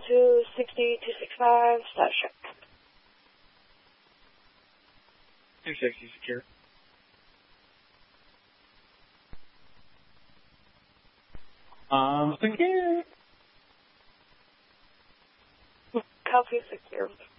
260, 265, status check. 260 secure. Secure. Copy secure.